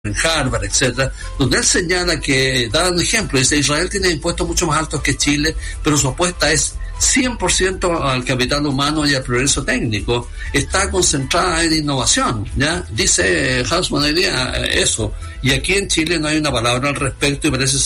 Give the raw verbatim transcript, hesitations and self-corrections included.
en Harvard, etcétera, donde él señala que, da un ejemplo, dice, Israel tiene impuestos mucho más altos que Chile, pero su apuesta es cien por ciento al capital humano y al progreso técnico, está concentrada en innovación, ¿ya? Dice Hausmann hoy día eso, y aquí en Chile no hay una palabra al respecto y parece